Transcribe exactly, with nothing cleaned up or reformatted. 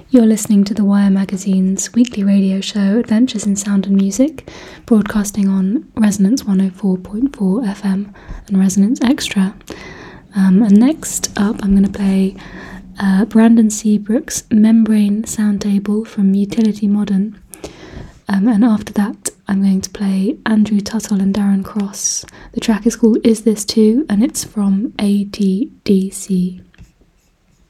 You're listening to The Wire Magazine's weekly radio show Adventures in Sound and Music, broadcasting on Resonance one oh four point four F M and Resonance Extra. Um, and next up I'm going to play uh, Brandon Seabrook's Membrane Soundtable from Utility Modern. Um, and after that I'm going to play Andrew Tuttle and Darren Cross. The track is called Is This Too? And it's from A T D C.